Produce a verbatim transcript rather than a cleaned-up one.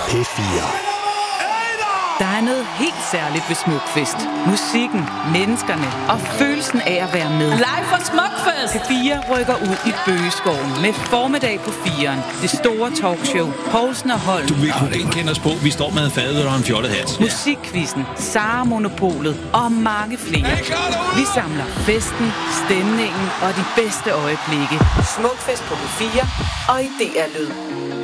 P fire. Der er noget helt særligt ved Smukfest. Musikken, menneskerne og følelsen af at være med. Live fra Smukfest! P fire rykker ud i Bøgeskoven med formiddag på firen. Det store talkshow, Poulsen og Holm. Du vil kunne genkende os på, vi står med en fadøl og en fjollet hat. Musikquizzen, Sara Monopolet og mange flere. Vi samler festen, stemningen og de bedste øjeblikke. Smukfest på P fire og i D R Lyd.